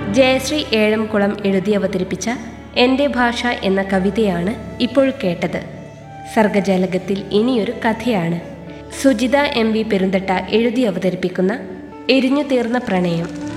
ജയശ്രീ ഏഴംകുളം എഴുതി അവതരിപ്പിച്ച എൻ്റെ ഭാഷ എന്ന കവിതയാണ് ഇപ്പോൾ കേട്ടത്. സർഗജാലകത്തിൽ ഇനിയൊരു കഥയാണ്. സുജിത എം വി പെരുന്തട്ട എഴുതി അവതരിപ്പിക്കുന്ന എരിഞ്ഞു തീർന്ന പ്രണയം.